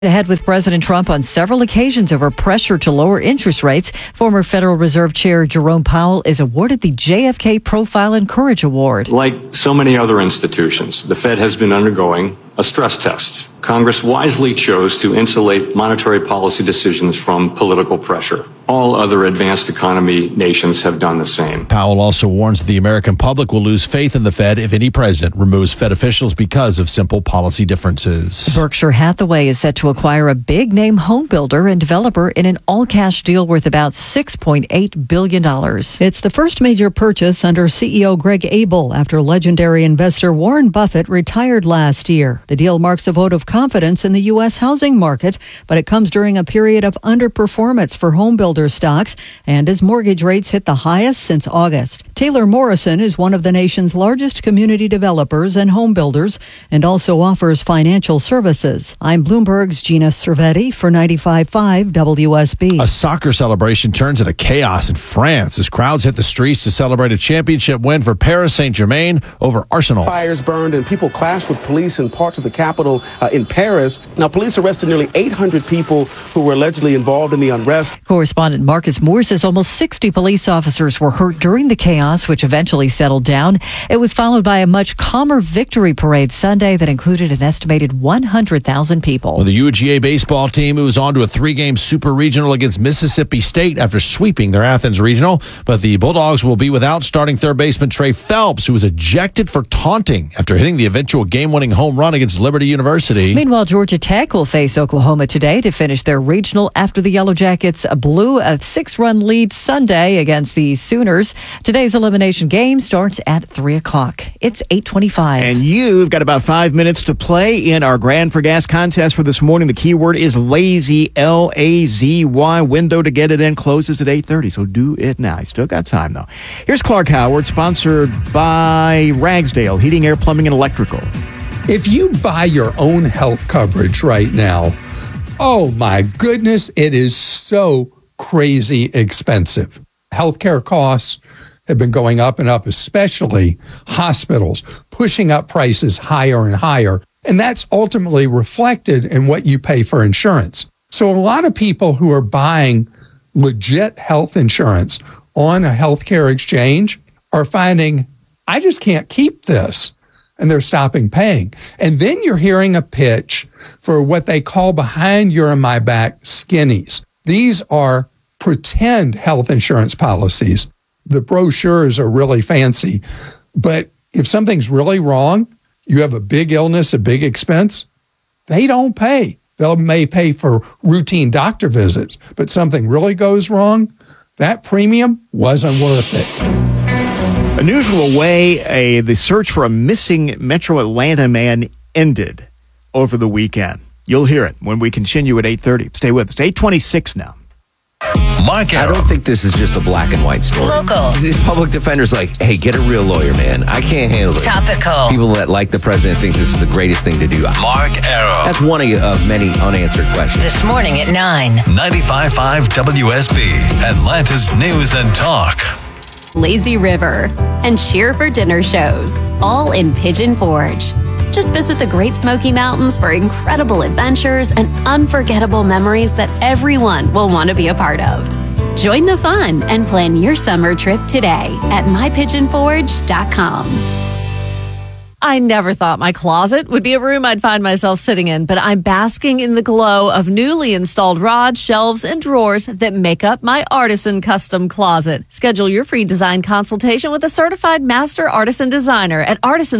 Ahead with President Trump on several occasions over pressure to lower interest rates. Former Federal Reserve Chair Jerome Powell is awarded the JFK Profile and Courage Award. Like so many other institutions, the Fed has been undergoing a stress test. Congress wisely chose to insulate monetary policy decisions from political pressure. All other advanced economy nations have done the same. Powell also warns that the American public will lose faith in the Fed if any president removes Fed officials because of simple policy differences. Berkshire Hathaway is set to acquire a big-name home builder and developer in an all-cash deal worth about $6.8 billion. It's the first major purchase under CEO Greg Abel after legendary investor Warren Buffett retired last year. The deal marks a vote of confidence in the U.S. housing market, but it comes during a period of underperformance for home builder stocks and as mortgage rates hit the highest since August. Taylor Morrison is one of the nation's largest community developers and home builders and also offers financial services. I'm Bloomberg's Gina Cervetti for 95.5 WSB. A soccer celebration turns into chaos in France as crowds hit the streets to celebrate a championship win for Paris Saint-Germain over Arsenal. Fires burned and people clashed with police in parts of the capital in Paris. Now, police arrested nearly 800 people who were allegedly involved in the unrest. Correspondent Marcus Moore says almost 60 police officers were hurt during the chaos, which eventually settled down. It was followed by a much calmer victory parade Sunday that included an estimated 100,000 people. Well, the UGA baseball team moves on to a 3-game super regional against Mississippi State after sweeping their Athens regional. But the Bulldogs will be without starting third baseman Trey Phelps, who was ejected for taunting after hitting the eventual game-winning home run against Liberty University. Meanwhile, Georgia Tech will face Oklahoma today to finish their regional after the Yellow Jackets blew a 6-run lead Sunday against the Sooners. Today's elimination game starts at 3 o'clock. It's 8:25. And you've got about 5 minutes to play in our Grand for Gas contest for this morning. The keyword is lazy, L-A-Z-Y. Window to get it in closes at 8:30, so do it now. You still got time, though. Here's Clark Howard, sponsored by Ragsdale Heating, Air, Plumbing, and Electrical. If you buy your own health coverage right now, oh my goodness, it is so crazy expensive. Healthcare costs have been going up and up, especially hospitals, pushing up prices higher and higher. And that's ultimately reflected in what you pay for insurance. So a lot of people who are buying legit health insurance on a healthcare exchange are finding, I just can't keep this. And they're stopping paying. And then you're hearing a pitch for what they call behind your and my back skinnies. These are pretend health insurance policies. The brochures are really fancy. But if something's really wrong, you have a big illness, a big expense, they don't pay. They may pay for routine doctor visits, but something really goes wrong, that premium wasn't worth it. Unusual way, the search for a missing Metro Atlanta man ended over the weekend. You'll hear it when we continue at 8:30. Stay with us. 8:26 now. Mark Arrow. I don't think this is just a black and white story. Local. These public defenders like, hey, get a real lawyer, man. I can't handle it. Topical. People that like the president think this is the greatest thing to do. Mark Arrow. That's one of many unanswered questions. This morning at 9. 95.5 WSB, Atlanta's News and Talk. Lazy River, and Cheer for Dinner shows, all in Pigeon Forge. Just visit the Great Smoky Mountains for incredible adventures and unforgettable memories that everyone will want to be a part of. Join the fun and plan your summer trip today at mypigeonforge.com. I never thought my closet would be a room I'd find myself sitting in, but I'm basking in the glow of newly installed rods, shelves, and drawers that make up my Artisan Custom Closet. Schedule your free design consultation with a certified master artisan designer at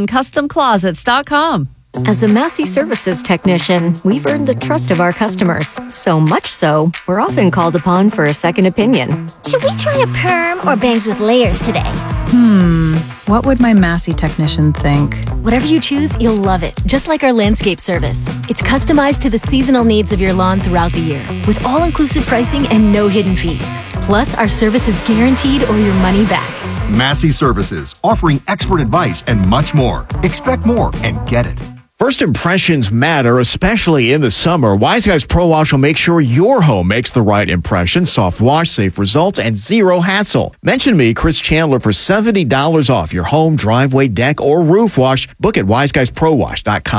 artisancustomclosets.com. As a Massey Services technician, we've earned the trust of our customers. So much so, we're often called upon for a second opinion. Should we try a perm or bangs with layers today? What would my Massey technician think? Whatever you choose, you'll love it. Just like our landscape service. It's customized to the seasonal needs of your lawn throughout the year, with all-inclusive pricing and no hidden fees. Plus, our service is guaranteed or your money back. Massey Services, offering expert advice and much more. Expect more and get it. First impressions matter, especially in the summer. Wise Guys Pro Wash will make sure your home makes the right impression. Soft wash, safe results, and zero hassle. Mention me, Chris Chandler, for $70 off your home, driveway, deck, or roof wash. Book at wiseguysprowash.com.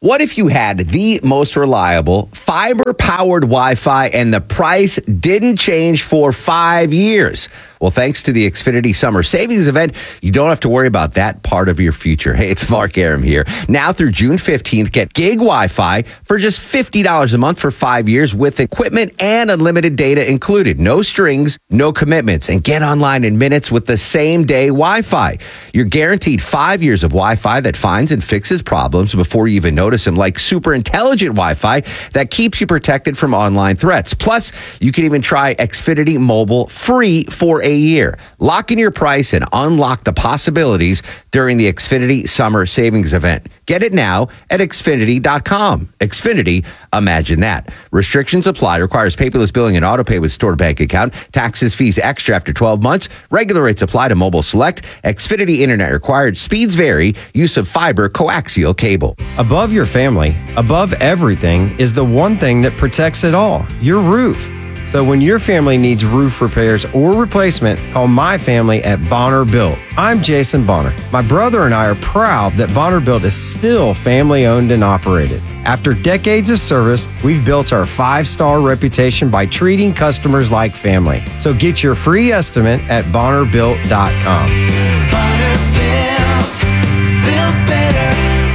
What if you had the most reliable fiber-powered Wi-Fi and the price didn't change for 5 years? Well, thanks to the Xfinity Summer Savings Event, you don't have to worry about that part of your future. Hey, it's Mark Aram here. Now through June 15th, get gig Wi-Fi for just $50 a month for 5 years with equipment and unlimited data included. No strings, no commitments, and get online in minutes with the same day Wi-Fi. You're guaranteed 5 years of Wi-Fi that finds and fixes problems before you even notice them, like super intelligent Wi-Fi that keeps you protected from online threats. Plus, you can even try Xfinity Mobile free for a year. Lock in your price and unlock the possibilities during the Xfinity Summer Savings Event. Get it now at Xfinity.com. Xfinity, imagine that. Restrictions apply. Requires paperless billing and autopay with stored bank account. Taxes, fees extra after 12 months. Regular rates apply to mobile select. Xfinity Internet required. Speeds vary. Use of fiber coaxial cable. Above your family, above everything, is the one thing that protects it all, your roof. So when your family needs roof repairs or replacement, call my family at Bonner Built. I'm Jason Bonner. My brother and I are proud that Bonner Built is still family owned and operated. After decades of service, we've built our 5-star reputation by treating customers like family. So get your free estimate at BonnerBuilt.com. Bonner Built, built better.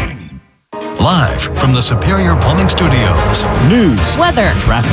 Live from the Superior Plumbing Studios. News, weather, traffic.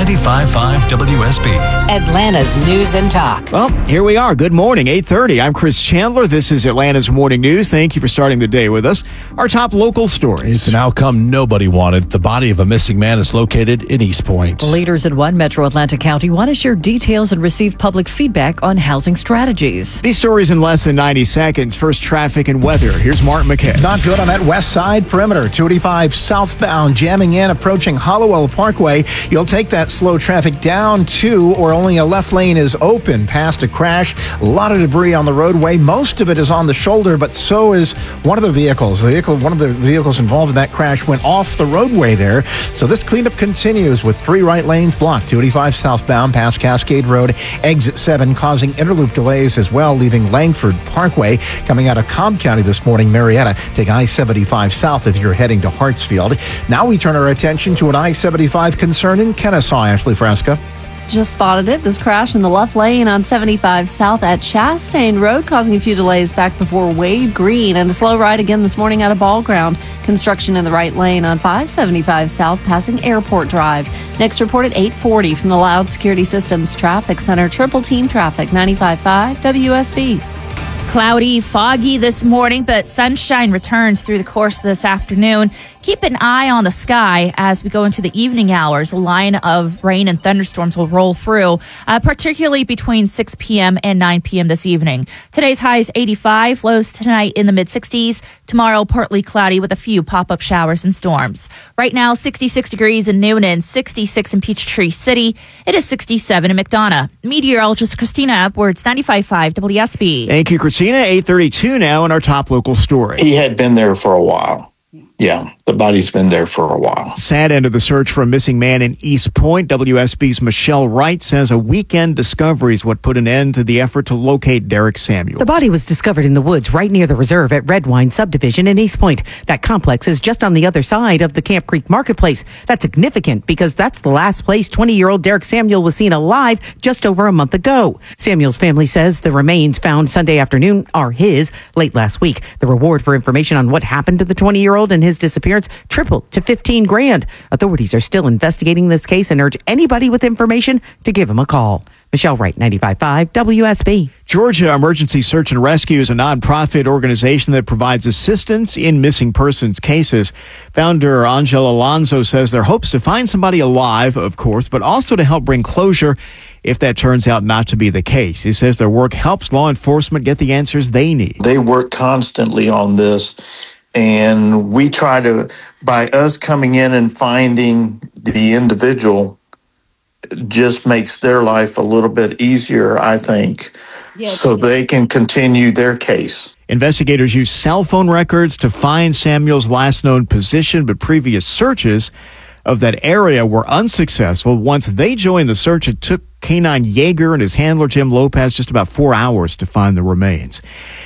95.5 WSB. Atlanta's News and Talk. Well, here we are. Good morning, 8:30. I'm Chris Chandler. This is Atlanta's Morning News. Thank you for starting the day with us. Our top local stories. It's an outcome nobody wanted. The body of a missing man is located in East Point. Leaders in one metro Atlanta county want to share details and receive public feedback on housing strategies. These stories in less than 90 seconds. First, traffic and weather. Here's Mark McKay. Not good on that west side perimeter. 285 southbound, jamming in, approaching Hollowell Parkway. You'll take that slow traffic down to, or only a left lane is open past a crash. A lot of debris on the roadway. Most of it is on the shoulder, but so is one of the vehicles. One of the vehicles involved in that crash went off the roadway there. So this cleanup continues with 3 right lanes blocked. 285 southbound past Cascade Road, exit 7, causing interloop delays as well, leaving Langford Parkway. Coming out of Cobb County this morning, Marietta, take I-75 south if you're heading to Hartsfield. Now we turn our attention to an I-75 concern in Kennesaw. Ashley Fresca. Just spotted it. This crash in the left lane on 75 south at Chastain Road, causing a few delays back before Wade Green, and a slow ride again this morning out of Ball Ground. Construction in the right lane on 575 south passing Airport Drive. Next report at 8:40 from the Loud Security Systems Traffic Center. Triple Team Traffic, 95.5 WSB. Cloudy, foggy this morning, but sunshine returns through the course of this afternoon. Keep an eye on the sky as we go into the evening hours. A line of rain and thunderstorms will roll through, particularly between 6 p.m. and 9 p.m. this evening. Today's high is 85, lows tonight in the mid-60s. Tomorrow, partly cloudy with a few pop-up showers and storms. Right now, 66 degrees in Noonan, 66 in Peachtree City. It is 67 in McDonough. Meteorologist Christina Edwards, 95.5 WSB. Thank you, Christina. 8:32 now in our top local story. He had been there for a while. Yeah, the body's been there for a while. Sad end of the search for a missing man in East Point. WSB's Michelle Wright says a weekend discovery is what put an end to the effort to locate Derek Samuel. The body was discovered in the woods right near the reserve at Redwine Subdivision in East Point. That complex is just on the other side of the Camp Creek Marketplace. That's significant because that's the last place 20-year-old Derek Samuel was seen alive just over a month ago. Samuel's family says the remains found Sunday afternoon are his. Late last week, the reward for information on what happened to the 20-year-old and his disappearance tripled to $15,000. Authorities are still investigating this case and urge anybody with information to give him a call. Michelle Wright, 95.5 WSB. Georgia Emergency Search and Rescue is a nonprofit organization that provides assistance in missing persons cases. Founder Angela Alonso says their hopes to find somebody alive, of course, but also to help bring closure if that turns out not to be the case. He says their work helps law enforcement get the answers they need. They work constantly on this, and we try to, by us coming in and finding the individual, just makes their life a little bit easier, I think, so they can continue their case. Investigators used cell phone records to find Samuel's last known position, but previous searches of that area were unsuccessful. Once they joined the search, it took Canine Yeager and his handler, Jim Lopez, just about 4 hours to find the remains.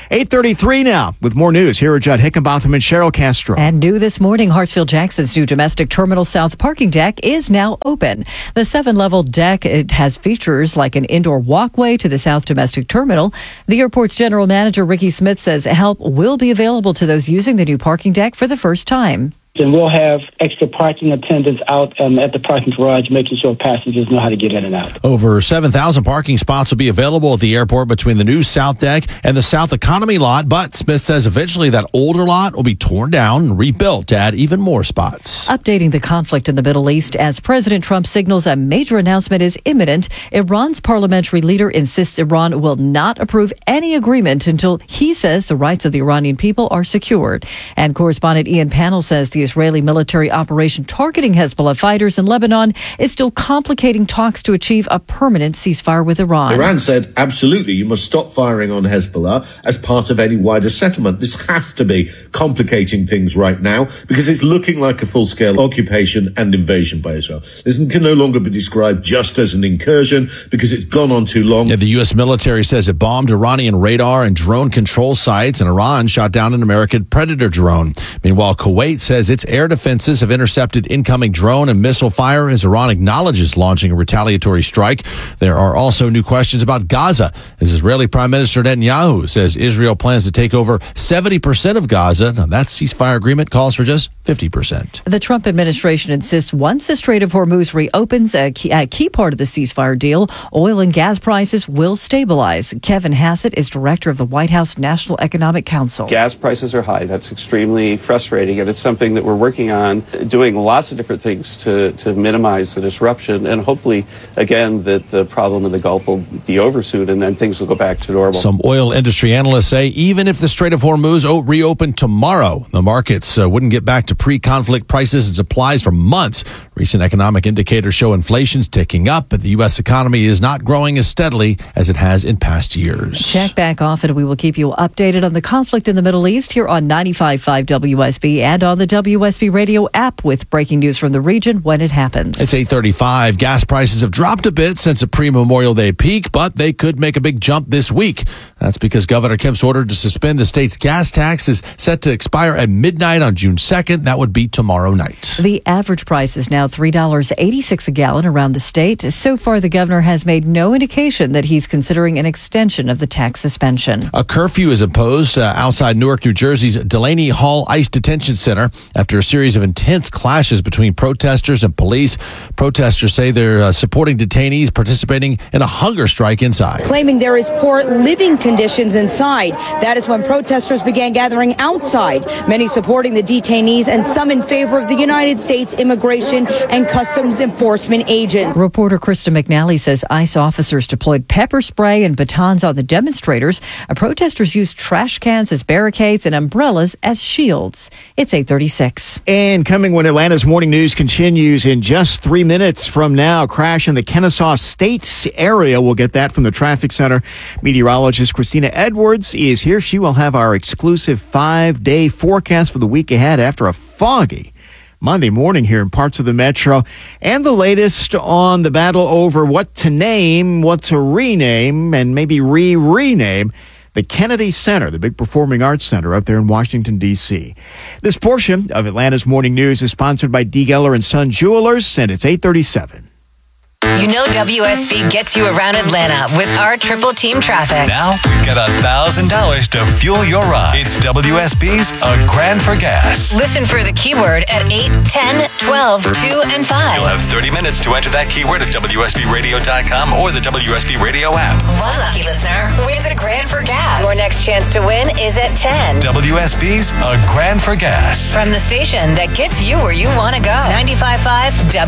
8:33 now. With more news, here are Judd Hickenbotham and Cheryl Castro. And new this morning, Hartsfield-Jackson's new domestic Terminal South parking deck is now open. The 7-level deck, it has features like an indoor walkway to the South Domestic Terminal. The airport's general manager, Ricky Smith, says help will be available to those using the new parking deck for the first time. And we'll have extra parking attendants out at the parking garage, making sure passengers know how to get in and out. Over 7,000 parking spots will be available at the airport between the new South Deck and the South Economy lot. But Smith says eventually that older lot will be torn down and rebuilt to add even more spots. Updating the conflict in the Middle East as President Trump signals a major announcement is imminent. Iran's parliamentary leader insists Iran will not approve any agreement until he says the rights of the Iranian people are secured. And correspondent Ian Pannell says the Israeli military operation targeting Hezbollah fighters in Lebanon is still complicating talks to achieve a permanent ceasefire with Iran. Iran said, absolutely, you must stop firing on Hezbollah as part of any wider settlement. This has to be complicating things right now because it's looking like a full-scale occupation and invasion by Israel. This can no longer be described just as an incursion because it's gone on too long. Yeah, the U.S. military says it bombed Iranian radar and drone control sites, and Iran shot down an American Predator drone. Meanwhile, Kuwait says its air defenses have intercepted incoming drone and missile fire as Iran acknowledges launching a retaliatory strike. There are also new questions about Gaza, as Israeli Prime Minister Netanyahu says Israel plans to take over 70% of Gaza. Now, that ceasefire agreement calls for just 50%. The Trump administration insists once the Strait of Hormuz reopens, a key part of the ceasefire deal, oil and gas prices will stabilize. Kevin Hassett is director of the White House National Economic Council. Gas prices are high. That's extremely frustrating, and it's something that we're working on, doing lots of different things to minimize the disruption, and hopefully, again, that the problem in the Gulf will be over soon, and then things will go back to normal. Some oil industry analysts say even if the Strait of Hormuz reopened tomorrow, the markets wouldn't get back to pre-conflict prices and supplies for months. Recent economic indicators show inflation's ticking up, but the U.S. economy is not growing as steadily as it has in past years. Check back often. We will keep you updated on the conflict in the Middle East here on 95.5 WSB and on the WSB Radio app with breaking news from the region when it happens. It's 8:35. Gas prices have dropped a bit since a pre-Memorial Day peak, but they could make a big jump this week. That's because Governor Kemp's order to suspend the state's gas tax is set to expire at midnight on June 2nd. That would be tomorrow night. The average price is now $3.86 a gallon around the state. So far, the governor has made no indication that he's considering an extension of the tax suspension. A curfew is imposed outside Newark, New Jersey's Delaney Hall ICE Detention Center after a series of intense clashes between protesters and police. Protesters say they're supporting detainees participating in a hunger strike inside. Claiming there is poor living conditions inside. That is when protesters began gathering outside, many supporting the detainees and some in favor of the United States Immigration and Customs Enforcement agents. Reporter Krista McNally says ICE officers deployed pepper spray and batons on the demonstrators. Protesters used trash cans as barricades and umbrellas as shields. It's 8:36. And coming when Atlanta's morning news continues in just 3 minutes from now, crash in the Kennesaw State area. We'll get that from the traffic center. Meteorologist Christina Edwards is here. She will have our exclusive 5-day forecast for the week ahead after a foggy Monday morning here in parts of the metro, and the latest on the battle over what to name, what to rename, and maybe rename the Kennedy Center, the big performing arts center up there in Washington, D.C. This portion of Atlanta's Morning News is sponsored by D. Geller & Son Jewelers, and it's 8:37. You know WSB gets you around Atlanta with our triple team traffic. Now we've got $1,000 to fuel your ride. It's WSB's A Grand for Gas. Listen for the keyword at 8, 10, 12, 2, and 5. You'll have 30 minutes to enter that keyword at WSBRadio.com or the WSB Radio app. One lucky listener wins a grand for gas. Your next chance to win is at 10. WSB's A Grand for Gas. From the station that gets you where you want to go. 95.5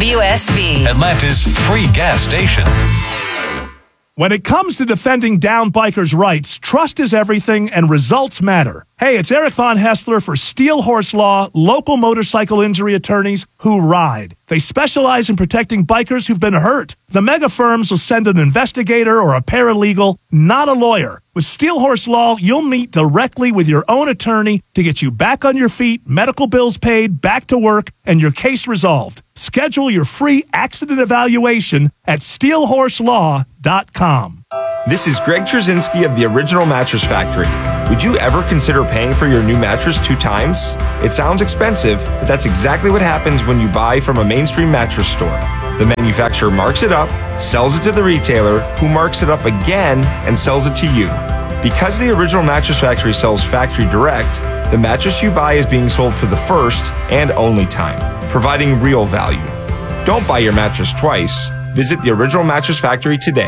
WSB. Atlanta's free gas station. When it comes to defending down bikers' rights, trust is everything and results matter. Hey, it's Eric Von Hessler for Steel Horse Law, local motorcycle injury attorneys who ride. They specialize in protecting bikers who've been hurt. The mega firms will send an investigator or a paralegal, not a lawyer. With Steel Horse Law, you'll meet directly with your own attorney to get you back on your feet, medical bills paid, back to work, and your case resolved. Schedule your free accident evaluation at steelhorselaw.com. This is Greg Trzynski of the Original Mattress Factory. Would you ever consider paying for your new mattress 2 times? It sounds expensive, but that's exactly what happens when you buy from a mainstream mattress store. The manufacturer marks it up, sells it to the retailer, who marks it up again and sells it to you. Because the Original Mattress Factory sells factory direct, the mattress you buy is being sold for the first and only time, providing real value. Don't buy your mattress twice. Visit the Original Mattress Factory today.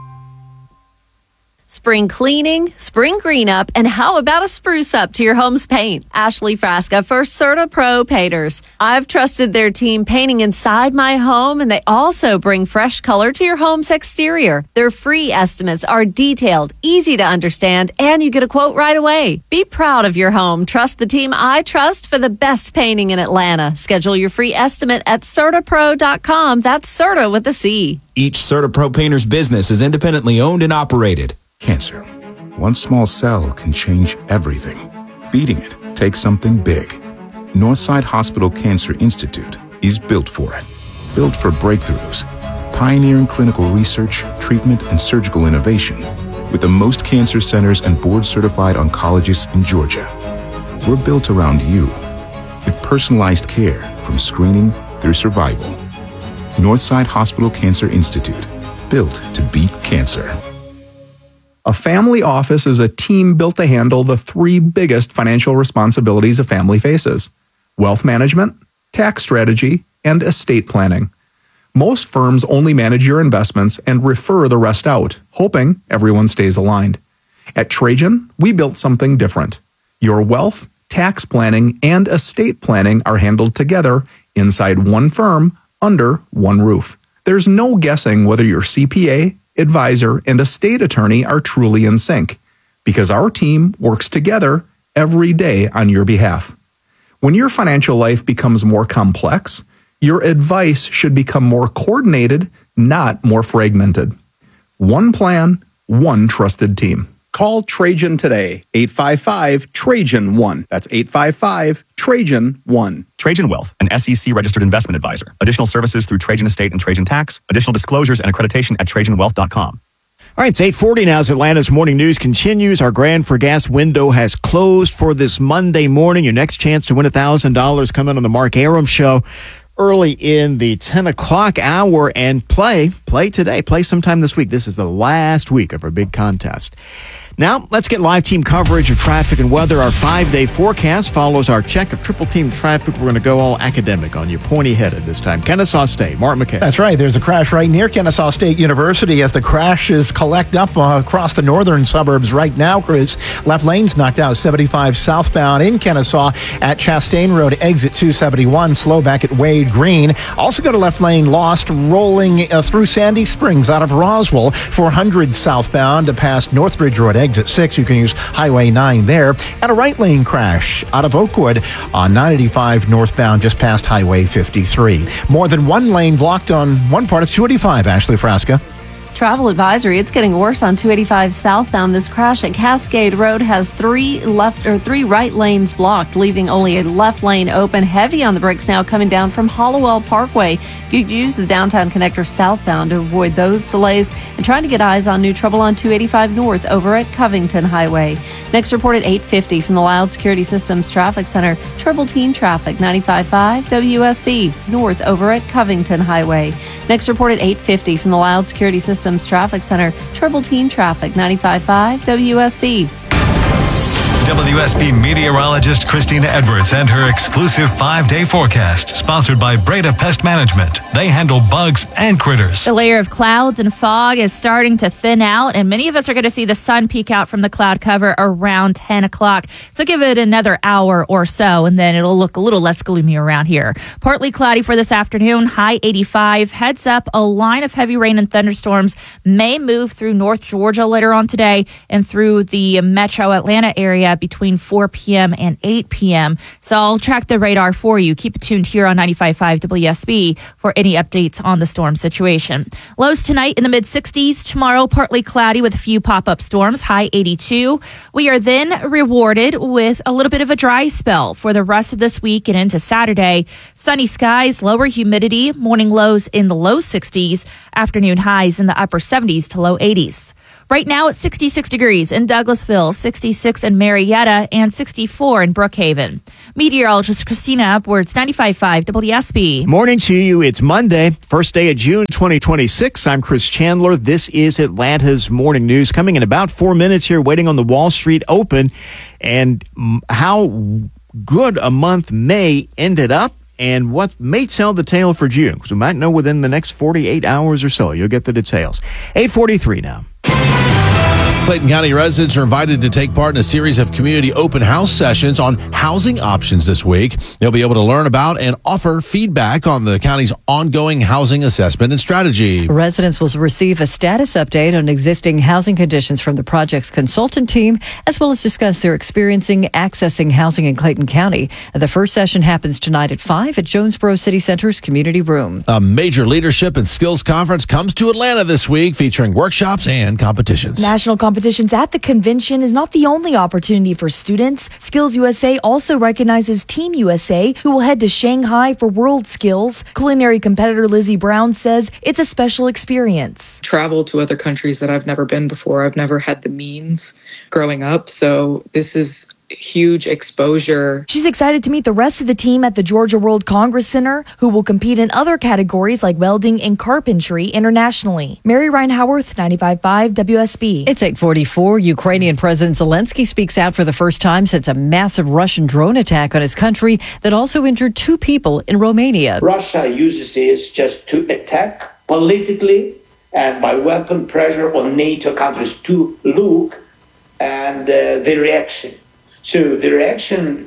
Spring cleaning, spring green up, and how about a spruce up to your home's paint? Ashley Frasca for Certa Pro Painters. I've trusted their team painting inside my home, and they also bring fresh color to your home's exterior. Their free estimates are detailed, easy to understand, and you get a quote right away. Be proud of your home. Trust the team I trust for the best painting in Atlanta. Schedule your free estimate at CertaPro.com. That's Certa with a C. Each Certa Pro Painters business is independently owned and operated. Cancer. One small cell can change everything. Beating it takes something big. Northside Hospital Cancer Institute is built for it. Built for breakthroughs, pioneering clinical research, treatment, and surgical innovation with the most cancer centers and board-certified oncologists in Georgia. We're built around you with personalized care from screening through survival. Northside Hospital Cancer Institute, built to beat cancer. A family office is a team built to handle the 3 biggest financial responsibilities a family faces: wealth management, tax strategy, and estate planning. Most firms only manage your investments and refer the rest out, hoping everyone stays aligned. At Trajan, we built something different. Your wealth, tax planning, and estate planning are handled together inside one firm under one roof. There's no guessing whether your CPA, advisor, and estate attorney are truly in sync, because our team works together every day on your behalf. When your financial life becomes more complex, your advice should become more coordinated, not more fragmented. One plan, one trusted team. Call Trajan today, 855-TRAJAN-1. That's 855-TRAJAN-1. Trajan Wealth, an SEC-registered investment advisor. Additional services through Trajan Estate and Trajan Tax. Additional disclosures and accreditation at TrajanWealth.com. All right, it's 8:40 now as Atlanta's morning news continues. Our Grand for Gas window has closed for this Monday morning. Your next chance to win $1,000 coming on the Mark Arum Show early in the 10 o'clock hour, and play today. Play sometime this week. This is the last week of our big contest. Now, let's get live team coverage of traffic and weather. Our 5-day forecast follows our check of triple team traffic. We're going to go all academic on you, pointy-headed this time. Kennesaw State, Mark McKay. That's right. There's a crash right near Kennesaw State University as the crashes collect up across the northern suburbs right now, Chris. Left lane's knocked out 75 southbound in Kennesaw at Chastain Road, exit 271. Slow back at Wade Green. Also got a left lane lost rolling through Sandy Springs out of Roswell. 400 southbound to past Northbridge Road, exit 6. You can use Highway 9 there. And a right lane crash out of Oakwood on 985 northbound just past Highway 53. More than one lane blocked on one part of 285, Ashley Frasca. Travel advisory. It's getting worse on 285 southbound. This crash at Cascade Road has 3 right lanes blocked, leaving only a left lane open. Heavy on the brakes now coming down from Hollowell Parkway. You'd use the downtown connector southbound to avoid those delays, and trying to get eyes on new trouble on 285 north over at Covington Highway. Next report at 8:50 from the Loud Security Systems Traffic Center. Triple team traffic 95.5 WSB north over at Covington Highway. Next report at 8:50 from the Loud Security Systems Traffic Center. Triple team traffic 95.5 WSB. WSB meteorologist Christina Edwards and her exclusive 5-day forecast, sponsored by Breda Pest Management. They handle bugs and critters. The layer of clouds and fog is starting to thin out, and many of us are going to see the sun peek out from the cloud cover around 10 o'clock. So give it another hour or so, and then it'll look a little less gloomy around here. Partly cloudy for this afternoon, high 85. Heads up, a line of heavy rain and thunderstorms may move through North Georgia later on today and through the metro Atlanta area area between 4 p.m. and 8 p.m. So I'll track the radar for you. Keep it tuned here on 95.5 WSB for any updates on the storm situation. Lows tonight in the mid-60s. Tomorrow, partly cloudy with a few pop-up storms, high 82. We are then rewarded with a little bit of a dry spell for the rest of this week and into Saturday. Sunny skies, lower humidity, morning lows in the low 60s, afternoon highs in the upper 70s to low 80s. Right now it's 66 degrees in Douglasville, 66 in Marietta, and 64 in Brookhaven. Meteorologist Christina Edwards, 95.5 WSB. Morning to you. It's Monday, first day of June 2026. I'm Chris Chandler. This is Atlanta's Morning News. Coming in about 4 minutes here, waiting on the Wall Street Open, and how good a month May ended up, and what may tell the tale for June, because we might know within the next 48 hours or so. You'll get the details. 8:43 now. Clayton County residents are invited to take part in a series of community open house sessions on housing options this week. They'll be able to learn about and offer feedback on the county's ongoing housing assessment and strategy. Residents will receive a status update on existing housing conditions from the project's consultant team, as well as discuss their accessing housing in Clayton County. The first session happens tonight at 5 at Jonesboro City Center's community room. A major leadership and skills conference comes to Atlanta this week, featuring workshops and competitions. National competitions at the convention is not the only opportunity for students. Skills USA also recognizes Team USA, who will head to Shanghai for World Skills. Culinary competitor Lizzie Brown says it's a special experience. Travel to other countries that I've never been before. I've never had the means growing up, so this is huge exposure. She's excited to meet the rest of the team at the Georgia World Congress Center, who will compete in other categories like welding and carpentry internationally. Mary Ryan-Howarth, 95.5 WSB. It's 8:44. Ukrainian President Zelensky speaks out for the first time since a massive Russian drone attack on his country that also injured 2 people in Romania. Russia uses this just to attack politically and by weapon pressure on NATO countries to look and the reaction. So the reaction,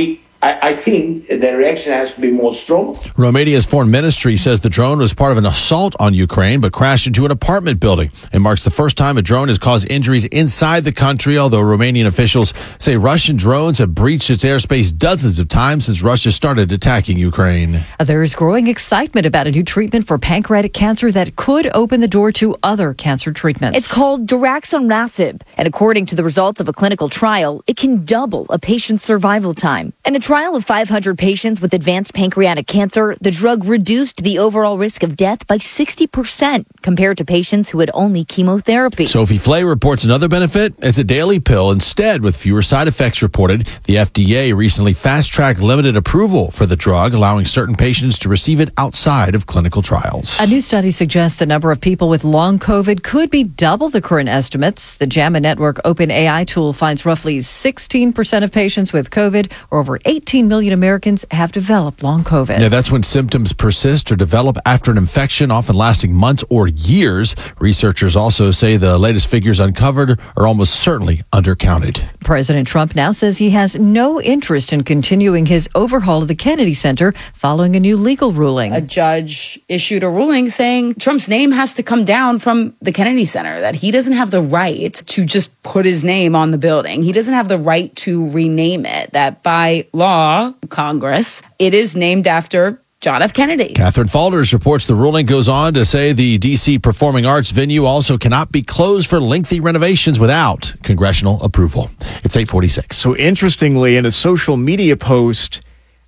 I think the reaction has to be more strong. Romania's foreign ministry says the drone was part of an assault on Ukraine, but crashed into an apartment building. It marks the first time a drone has caused injuries inside the country, although Romanian officials say Russian drones have breached its airspace dozens of times since Russia started attacking Ukraine. There is growing excitement about a new treatment for pancreatic cancer that could open the door to other cancer treatments. It's called daraxonrasib, and according to the results of a clinical trial, it can double a patient's survival time. And the trial of 500 patients with advanced pancreatic cancer, the drug reduced the overall risk of death by 60% compared to patients who had only chemotherapy. Sophie Flay reports another benefit. It's a daily pill instead with fewer side effects reported. The FDA recently fast-tracked limited approval for the drug, allowing certain patients to receive it outside of clinical trials. A new study suggests the number of people with long COVID could be double the current estimates. The JAMA Network OpenAI tool finds roughly 16% of patients with COVID, or over 18 million Americans, have developed long COVID. Yeah, that's when symptoms persist or develop after an infection, often lasting months or years. Researchers also say the latest figures uncovered are almost certainly undercounted. President Trump now says he has no interest in continuing his overhaul of the Kennedy Center following a new legal ruling. A judge issued a ruling saying Trump's name has to come down from the Kennedy Center, that he doesn't have the right to just put his name on the building. He doesn't have the right to rename it, that by law, Congress, it is named after John F. Kennedy. Catherine Falders reports the ruling goes on to say the D.C. Performing Arts venue also cannot be closed for lengthy renovations without congressional approval. It's 8:46. So interestingly, in a social media post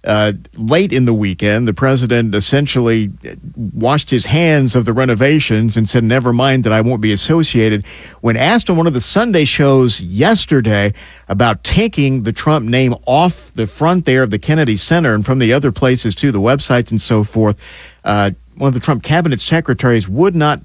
late in the weekend, the president essentially washed his hands of the renovations and said, never mind that I won't be associated. When asked on one of the Sunday shows yesterday about taking the Trump name off the front there of the Kennedy Center and from the other places too, the websites and so forth, one of the Trump cabinet secretaries would not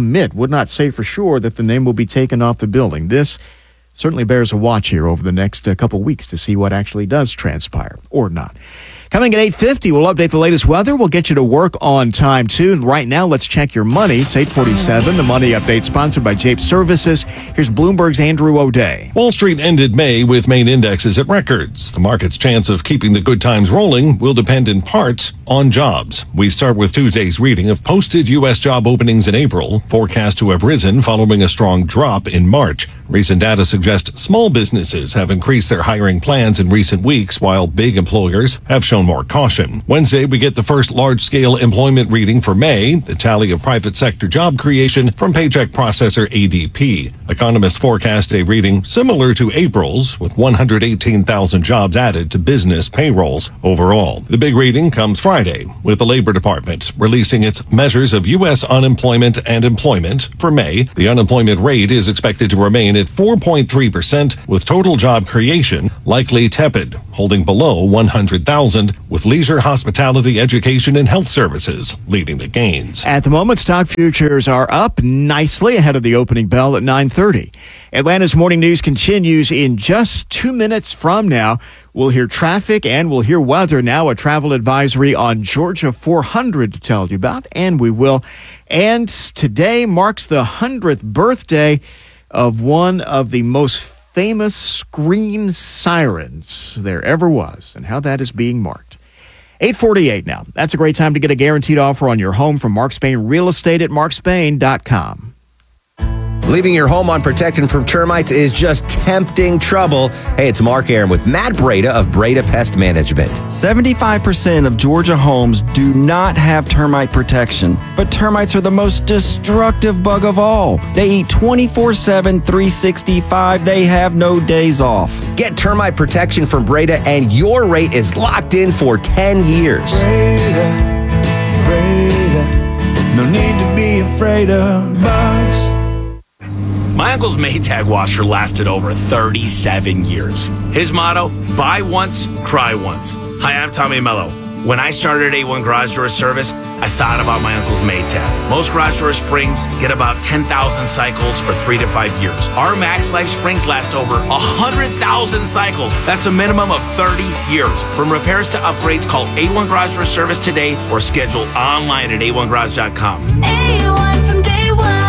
say for sure that the name will be taken off the building. This certainly bears a watch here over the next couple weeks to see what actually does transpire or not. Coming at 8:50, we'll update the latest weather. We'll get you to work on time, too. And right now, let's check your money. It's 8:47. The Money Update sponsored by Jape Services. Here's Bloomberg's Andrew O'Day. Wall Street ended May with main indexes at records. The market's chance of keeping the good times rolling will depend in parts on jobs. We start with Tuesday's reading of posted U.S. job openings in April, forecast to have risen following a strong drop in March. Recent data suggests Small businesses have increased their hiring plans in recent weeks, while big employers have shown more caution. Wednesday, we get the first large-scale employment reading for May, the tally of private sector job creation from paycheck processor ADP. Economists forecast a reading similar to April's, with 118,000 jobs added to business payrolls overall. The big reading comes Friday, with the Labor Department releasing its measures of U.S. unemployment and employment for May. The unemployment rate is expected to remain at 4.3%, with total job creation likely tepid, holding below 100,000, with leisure, hospitality, education, and health services leading the gains. At the moment, stock futures are up nicely ahead of the opening bell at 9:30. Atlanta's morning news continues in just 2 minutes from now. We'll hear traffic and we'll hear weather. Now a travel advisory on Georgia 400 to tell you about, and we will. And today marks the 100th birthday of one of the most famous screen sirens there ever was, and how that is being marked. 8:48 now. That's a great time to get a guaranteed offer on your home from Mark Spain Real Estate at markspain.com. Leaving your home unprotected from termites is just tempting trouble. Hey, it's Mark Aaron with Matt Breda of Breda Pest Management. 75% of Georgia homes do not have termite protection, but termites are the most destructive bug of all. They eat 24/7, 365. They have no days off. Get termite protection from Breda, and your rate is locked in for 10 years. Breda, no need to be afraid of bugs. My uncle's Maytag washer lasted over 37 years. His motto, buy once, cry once. Hi, I'm Tommy Mello. When I started at A1 Garage Door Service, I thought about my uncle's Maytag. Most garage door springs get about 10,000 cycles for 3 to 5 years. Our Max Life springs last over 100,000 cycles. That's a minimum of 30 years. From repairs to upgrades, call A1 Garage Door Service today or schedule online at a1garage.com. A1 from day one.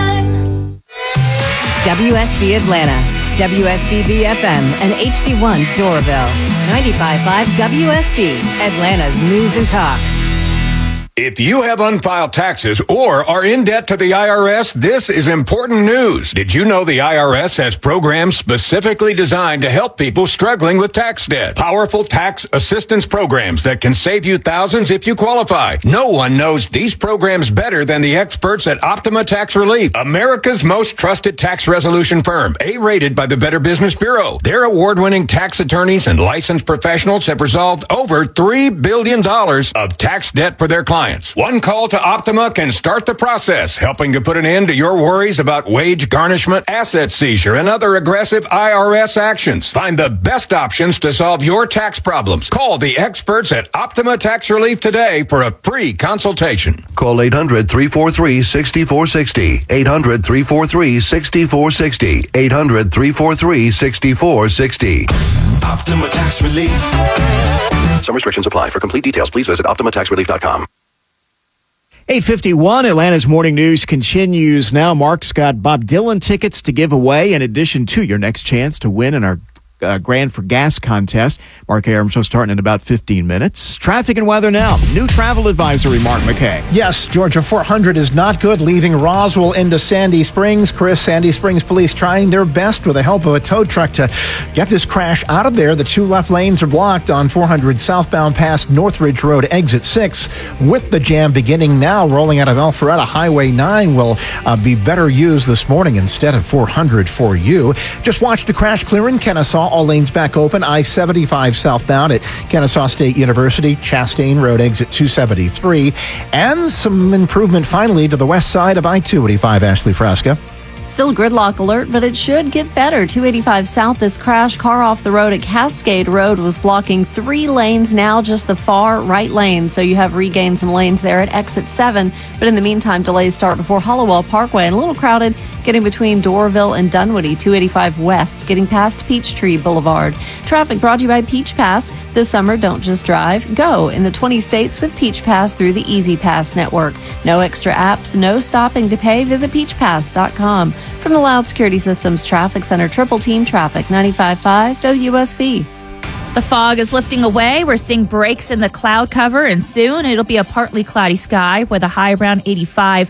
WSB Atlanta, WSB BFM, and HD1 Doraville. 95.5 WSB, Atlanta's News and Talk. If you have unfiled taxes or are in debt to the IRS, this is important news. Did you know the IRS has programs specifically designed to help people struggling with tax debt? Powerful tax assistance programs that can save you thousands if you qualify. No one knows these programs better than the experts at Optima Tax Relief, America's most trusted tax resolution firm, A-rated by the Better Business Bureau. Their award-winning tax attorneys and licensed professionals have resolved over $3 billion of tax debt for their clients. One call to Optima can start the process, helping to put an end to your worries about wage garnishment, asset seizure, and other aggressive IRS actions. Find the best options to solve your tax problems. Call the experts at Optima Tax Relief today for a free consultation. Call 800-343-6460. 800-343-6460. 800-343-6460. Optima Tax Relief. Some restrictions apply. For complete details, please visit OptimaTaxRelief.com. 8:51, Atlanta's morning news continues now. Mark's got Bob Dylan tickets to give away in addition to your next chance to win in our Grand for Gas contest. Mark Aram show starting in about 15 minutes. Traffic and weather now. New travel advisory, Mark McKay. Yes, Georgia 400 is not good, leaving Roswell into Sandy Springs. Chris, Sandy Springs police trying their best with the help of a tow truck to get this crash out of there. The two left lanes are blocked on 400 southbound past Northridge Road, exit 6, with the jam beginning now. Rolling out of Alpharetta, Highway 9 will be better used this morning instead of 400 for you. Just watched a crash clear in Kennesaw. All lanes back open. I-75 southbound at Kennesaw State University, Chastain Road, exit 273. And some improvement finally to the west side of I-285, Ashley Frasca. Still gridlock alert, but it should get better. 285 south, this crash, car off the road at Cascade Road was blocking 3 lanes, now just the far right lane. So you have regained some lanes there at exit 7. But in the meantime, delays start before Hollowell Parkway and a little crowded getting between Doraville and Dunwoody. 285 west, getting past Peachtree Boulevard. Traffic brought to you by Peach Pass. This summer, don't just drive, go in the 20 states with Peach Pass through the Easy Pass network. No extra apps, no stopping to pay. Visit peachpass.com. From the Loud Security Systems Traffic Center, Triple Team Traffic, 95.5 WSB. The fog is lifting away. We're seeing breaks in the cloud cover, and soon it'll be a partly cloudy sky with a high around 85.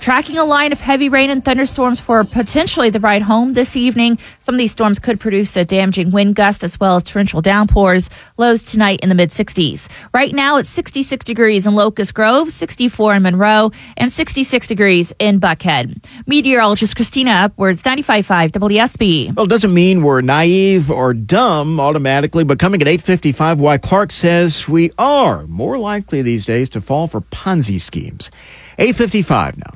Tracking a line of heavy rain and thunderstorms for potentially the ride home this evening. Some of these storms could produce a damaging wind gust as well as torrential downpours. Lows tonight in the mid-60s. Right now it's 66 degrees in Locust Grove, 64 in Monroe, and 66 degrees in Buckhead. Meteorologist Christina Upwards, 95.5 WSB. Well, it doesn't mean we're naive or dumb automatically, but coming at 8:55, why Clark says we are more likely these days to fall for Ponzi schemes. 8:55 now.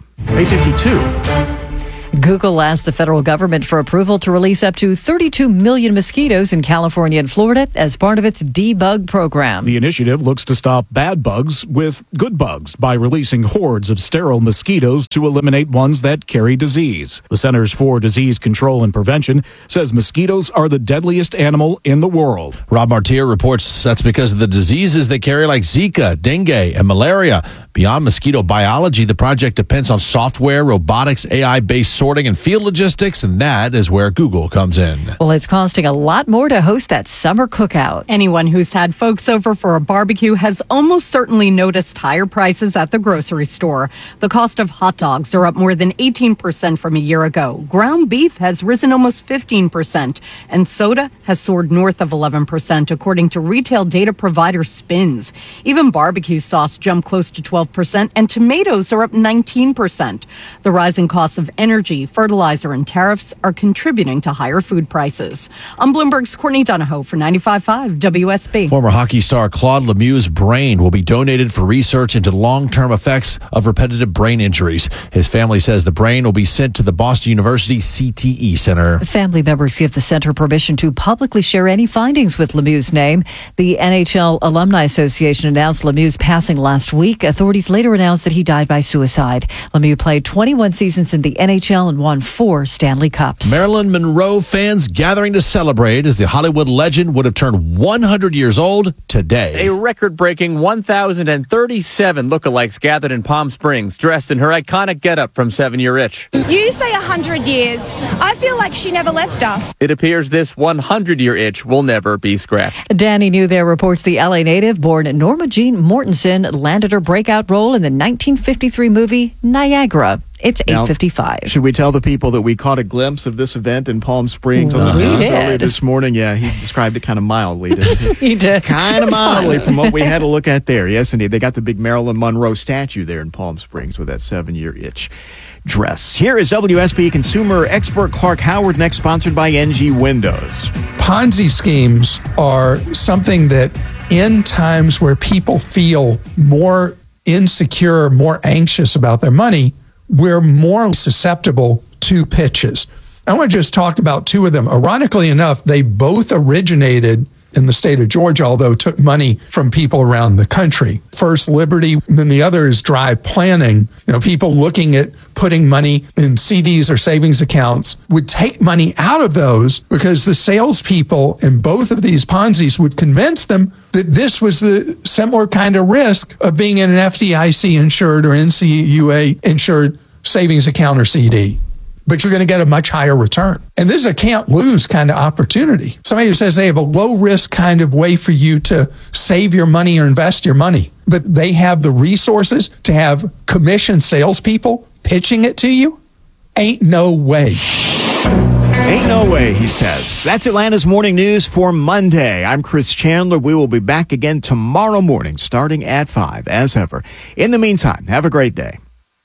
8:52. Google asked the federal government for approval to release up to 32 million mosquitoes in California and Florida as part of its debug program. The initiative looks to stop bad bugs with good bugs by releasing hordes of sterile mosquitoes to eliminate ones that carry disease. The Centers for Disease Control and Prevention says mosquitoes are the deadliest animal in the world. Rob Martier reports that's because of the diseases they carry like Zika, dengue, and malaria. Beyond mosquito biology, the project depends on software, robotics, AI-based sorting, and field logistics, and that is where Google comes in. Well, it's costing a lot more to host that summer cookout. Anyone who's had folks over for a barbecue has almost certainly noticed higher prices at the grocery store. The cost of hot dogs are up more than 18% from a year ago. Ground beef has risen almost 15%, and soda has soared north of 11%, according to retail data provider Spins. Even barbecue sauce jumped close to 12%, and tomatoes are up 19%. The rising costs of energy, fertilizer, and tariffs are contributing to higher food prices. I'm Bloomberg's Courtney Donahoe for 95.5 WSB. Former hockey star Claude Lemieux's brain will be donated for research into long-term effects of repetitive brain injuries. His family says the brain will be sent to the Boston University CTE Center. Family members give the center permission to publicly share any findings with Lemieux's name. The NHL Alumni Association announced Lemieux's passing last week. Authorities later announced that he died by suicide. Lemieux played 21 seasons in the NHL and won 4 Stanley Cups. Marilyn Monroe fans gathering to celebrate as the Hollywood legend would have turned 100 years old today. A record-breaking 1,037 lookalikes gathered in Palm Springs, dressed in her iconic getup from 7-Year Itch. You say 100 years. I feel like she never left us. It appears this 100-year itch will never be scratched. Danny New there reports the LA native born Norma Jean Mortensen landed her breakout role in the 1953 movie Niagara. It's 8:55. Should we tell the people that we caught a glimpse of this event in Palm Springs on the news early this morning? Yeah, he described it kind of mildly, didn't he? He did. Kind of mildly from what we had to look at there. Yes, indeed. They got the big Marilyn Monroe statue there in Palm Springs with that 7-year itch dress. Here is WSB consumer expert Clark Howard, next sponsored by NG Windows. Ponzi schemes are something that in times where people feel more insecure, more anxious about their money, we're more susceptible to pitches. I want to just talk about 2 of them. Ironically enough, they both originated in the state of Georgia, although took money from people around the country. First, Liberty, and then the other is Drive Planning. You know, people looking at putting money in CDs or savings accounts would take money out of those because the salespeople in both of these Ponzi's would convince them that this was the similar kind of risk of being in an FDIC insured or NCUA insured savings account or CD. But you're going to get a much higher return. And this is a can't lose kind of opportunity. Somebody who says they have a low risk kind of way for you to save your money or invest your money, but they have the resources to have commissioned salespeople pitching it to you? Ain't no way. Ain't no way, he says. That's Atlanta's Morning News for Monday. I'm Chris Chandler. We will be back again tomorrow morning starting at 5 as ever. In the meantime, have a great day.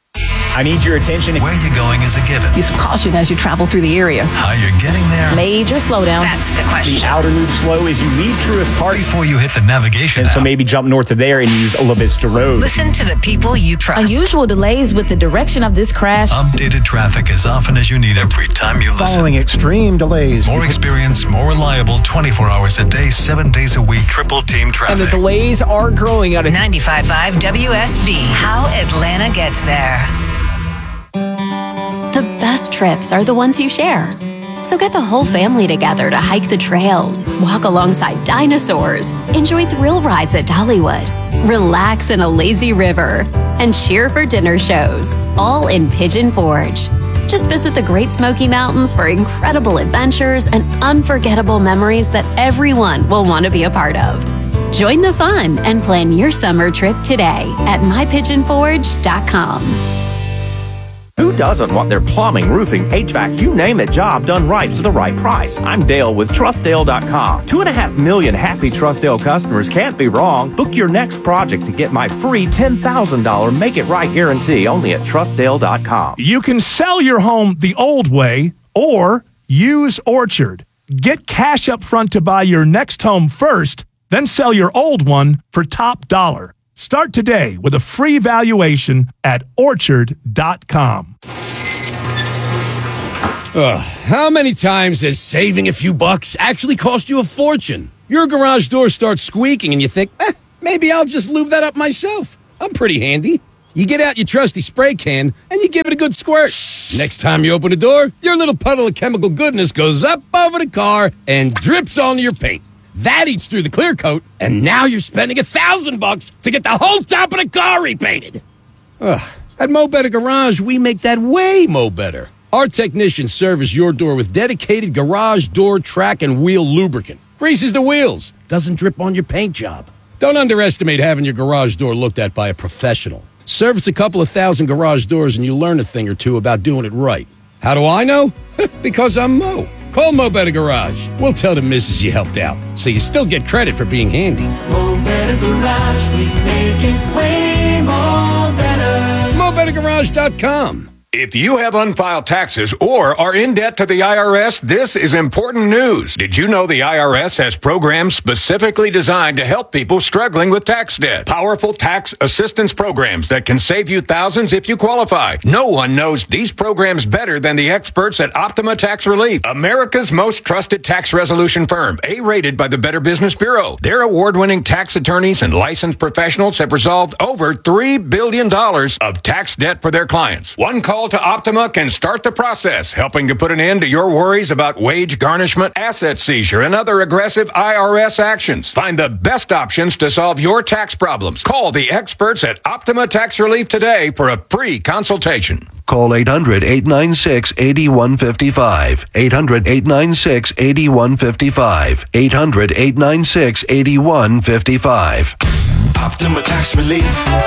I need your attention. Where you're going is a given. Use caution as you travel through the area. How you're getting there. Major slowdown. That's the question. The outer loop slow as you leave Truist Park. Before you hit the navigation And so maybe jump north of there and use Ola Vista Road. Listen to the people you trust. Unusual delays with the direction of this crash. Updated traffic as often as you need every time you listen. Following extreme delays. More experience, more reliable, 24 hours a day, 7 days a week, triple team traffic. And the delays are growing out of 95.5 WSB. How Atlanta gets there. The best trips are the ones you share. So get the whole family together to hike the trails, walk alongside dinosaurs, enjoy thrill rides at Dollywood, relax in a lazy river, and cheer for dinner shows, all in Pigeon Forge. Just visit the Great Smoky Mountains for incredible adventures and unforgettable memories that everyone will want to be a part of. Join the fun and plan your summer trip today at mypigeonforge.com. Who doesn't want their plumbing, roofing, HVAC, you name it, job done right for the right price? I'm Dale with TrustDale.com. 2.5 million happy TrustDale customers can't be wrong. Book your next project to get my free $10,000 Make It Right guarantee only at TrustDale.com. You can sell your home the old way or use Orchard. Get cash up front to buy your next home first, then sell your old one for top dollar. Start today with a free valuation at Orchard.com. How many times has saving a few bucks actually cost you a fortune? Your garage door starts squeaking and you think, maybe I'll just lube that up myself. I'm pretty handy. You get out your trusty spray can and you give it a good squirt. Next time you open the door, your little puddle of chemical goodness goes up over the car and drips onto your paint. That eats through the clear coat, and now you're spending $1,000 to get the whole top of the car repainted. At Mo Better Garage, we make that way mo better. Our technicians service your door with dedicated garage door track and wheel lubricant. Greases the wheels, doesn't drip on your paint job. Don't underestimate having your garage door looked at by a professional. Service a couple of thousand garage doors and you learn a thing or two about doing it right. How do I know? Because I'm Mo. Call Mo Better Garage. We'll tell the missus you helped out, so you still get credit for being handy. Mo Better Garage, we make it way more better. MoBetterGarage.com. If you have unfiled taxes or are in debt to the IRS, this is important news. Did you know the IRS has programs specifically designed to help people struggling with tax debt? Powerful tax assistance programs that can save you thousands if you qualify. No one knows these programs better than the experts at Optima Tax Relief, America's most trusted tax resolution firm, A-rated by the Better Business Bureau. Their award-winning tax attorneys and licensed professionals have resolved over $3 billion of tax debt for their clients. One call to Optima can start the process, helping to put an end to your worries about wage garnishment, asset seizure, and other aggressive IRS actions. Find the best options to solve your tax problems. Call the experts at Optima Tax Relief today for a free consultation. Call 800-896-8155. 800-896-8155. 800-896-8155. Optima Tax Relief.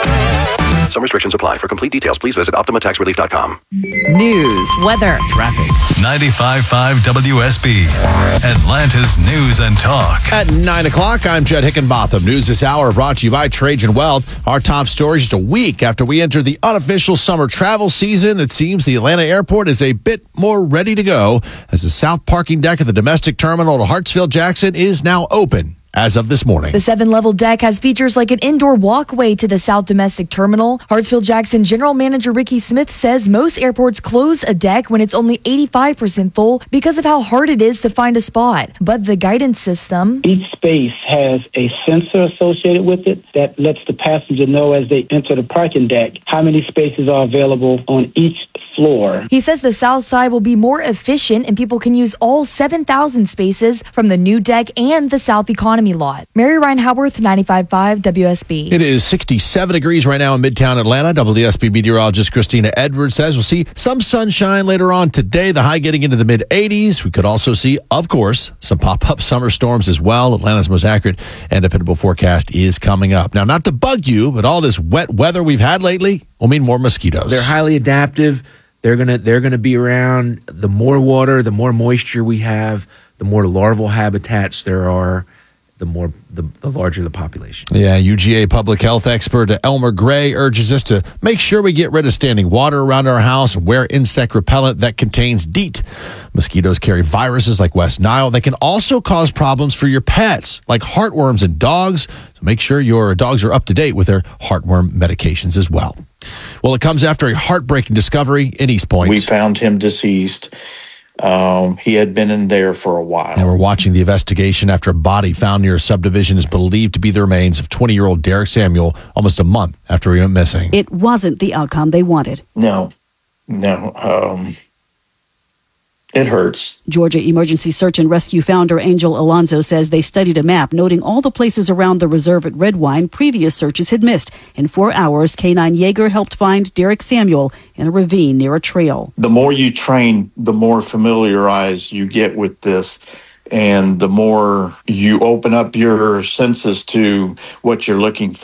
Some restrictions apply. For complete details, please visit OptimaTaxRelief.com. News, weather, traffic. 95.5 WSB, Atlanta's News and Talk. At 9 o'clock, I'm Jed Hickenbotham. News this hour brought to you by Trajan Wealth. Our top story just a week after we enter the unofficial summer travel season. It seems the Atlanta airport is a bit more ready to go as the south parking deck of the domestic terminal to Hartsfield-Jackson is now open as of this morning. The 7-level deck has features like an indoor walkway to the South Domestic Terminal. Hartsfield-Jackson General Manager Ricky Smith says most airports close a deck when it's only 85% full because of how hard it is to find a spot. But the guidance system... Each space has a sensor associated with it that lets the passenger know as they enter the parking deck how many spaces are available on each floor. He says the south side will be more efficient and people can use all 7,000 spaces from the new deck and the South Economy lot. Mary Ryan Howarth, 95.5 WSB. It is 67 degrees right now in Midtown Atlanta. WSB meteorologist Christina Edwards says we'll see some sunshine later on today, the high getting into the mid-80s. We could also see, of course, some pop-up summer storms as well. Atlanta's most accurate and dependable forecast is coming up. Now, not to bug you, but all this wet weather we've had lately will mean more mosquitoes. They're highly adaptive. They're gonna be around. The more water, the more moisture we have, the more larval habitats there are, the larger the population. Yeah, UGA public health expert Elmer Gray urges us to make sure we get rid of standing water around our house and wear insect repellent that contains DEET. Mosquitoes carry viruses like West Nile. They can also cause problems for your pets, like heartworms and dogs. So make sure your dogs are up to date with their heartworm medications as well. Well, it comes after a heartbreaking discovery in East Point. We found him deceased. He had been in there for a while. And we're watching the investigation after a body found near a subdivision is believed to be the remains of 20-year-old Derek Samuel almost a month after he went missing. It wasn't the outcome they wanted. No. It hurts. Georgia Emergency Search and Rescue founder Angel Alonzo says they studied a map noting all the places around the reserve at Redwine previous searches had missed. In 4 hours, K-9 Yeager helped find Derek Samuel in a ravine near a trail. The more you train, the more familiarized you get with this, and the more you open up your senses to what you're looking for.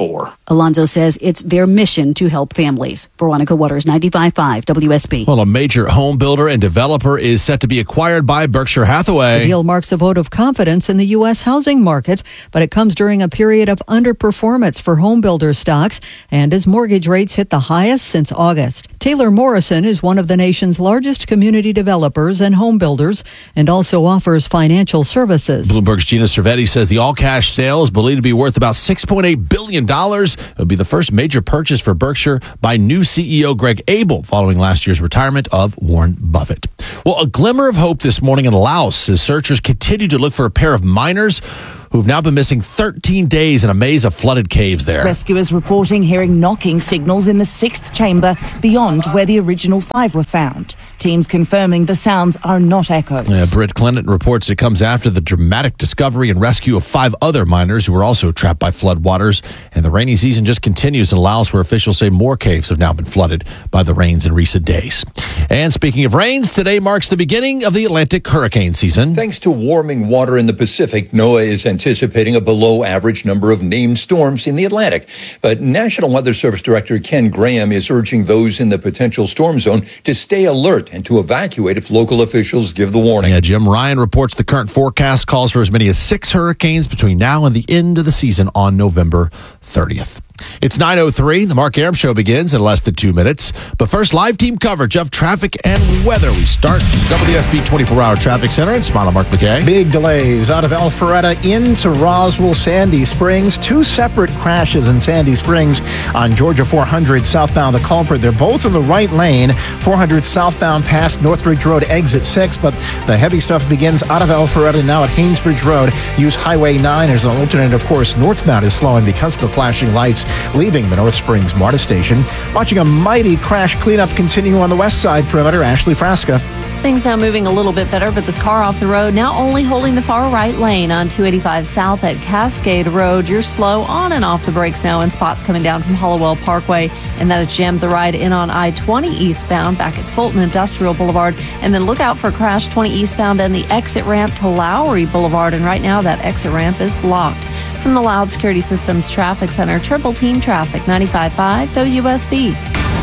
Alonso says it's their mission to help families. Veronica Waters, 95.5 WSB. Well, a major home builder and developer is set to be acquired by Berkshire Hathaway. The deal marks a vote of confidence in the U.S. housing market, but it comes during a period of underperformance for home builder stocks and as mortgage rates hit the highest since August. Taylor Morrison is one of the nation's largest community developers and home builders and also offers financial services. Bloomberg's Gina Cervetti says the all-cash sale is believed to be worth about $6.8 billion. It will be the first major purchase for Berkshire by new CEO Greg Abel following last year's retirement of Warren Buffett. Well, a glimmer of hope this morning in Laos as searchers continue to look for a pair of miners who've now been missing 13 days in a maze of flooded caves there. Rescuers reporting hearing knocking signals in the 6th chamber beyond where the original 5 were found. Teams confirming the sounds are not echoes. Britt Clinton reports it comes after the dramatic discovery and rescue of 5 other miners who were also trapped by floodwaters. And the rainy season just continues in Laos, where officials say more caves have now been flooded by the rains in recent days. And speaking of rains, today marks the beginning of the Atlantic hurricane season. Thanks to warming water in the Pacific, NOAA is anticipating a below-average number of named storms in the Atlantic. But National Weather Service Director Ken Graham is urging those in the potential storm zone to stay alert and to evacuate if local officials give the warning. Jim Ryan reports the current forecast calls for as many as 6 hurricanes between now and the end of the season on November 30th. It's 9:03. The Mark Arum Show begins in less than 2 minutes. But first, live team coverage of traffic and weather. We start WSB 24-hour traffic center in Smile. Mark McKay. Big delays out of Alpharetta into Roswell, Sandy Springs. 2 separate crashes in Sandy Springs on Georgia 400 southbound. The culprit, they're both in the right lane. 400 southbound past Northbridge Road, exit 6. But the heavy stuff begins out of Alpharetta now at Haynesbridge Road. Use Highway 9 as an alternate. Of course, northbound is slowing because of the flashing lights leaving the North Springs MARTA station. Watching a mighty crash cleanup continue on the west side perimeter. Ashley Frasca. Things now moving a little bit better, but this car off the road now only holding the far right lane on 285 south at Cascade Road. You're slow on and off the brakes now in spots coming down from Hollowell Parkway, and that has jammed the ride in on I-20 eastbound back at Fulton Industrial Boulevard. And then look out for crash 20 eastbound and the exit ramp to Lowry Boulevard. And right now that exit ramp is blocked. From the Loud Security Systems Traffic Center, Triple Team Traffic, 95.5 WSB.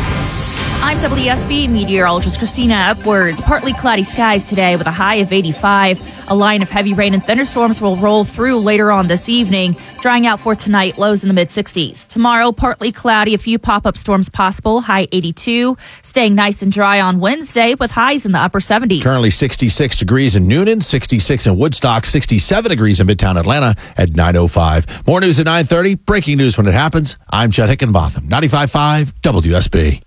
I'm WSB meteorologist Christina Upwards. Partly cloudy skies today with a high of 85. A line of heavy rain and thunderstorms will roll through later on this evening. Drying out for tonight, lows in the mid-60s. Tomorrow, partly cloudy, a few pop-up storms possible, high 82. Staying nice and dry on Wednesday with highs in the upper 70s. Currently 66 degrees in Noonan, 66 in Woodstock, 67 degrees in Midtown Atlanta at 9:05. More news at 9:30. Breaking news when it happens. I'm Chet Hickenbotham, 95.5 WSB.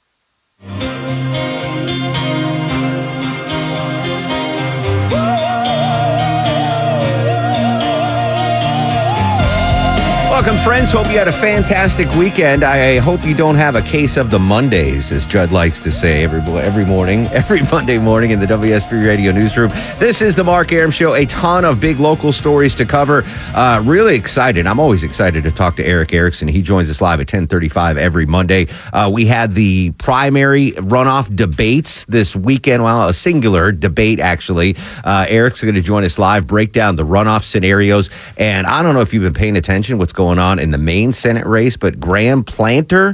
Welcome, friends. Hope you had a fantastic weekend. I hope you don't have a case of the Mondays, as Judd likes to say every Monday morning in the WSB Radio Newsroom. This is the Mark Arum Show. A ton of big local stories to cover. Really excited. I'm always excited to talk to Eric Erickson. He joins us live at 10:35 every Monday. We had the primary runoff debates this weekend. Well, a singular debate, actually. Eric's going to join us live, break down the runoff scenarios. And I don't know if you've been paying attention what's going on in the main Senate race, but Graham Planter,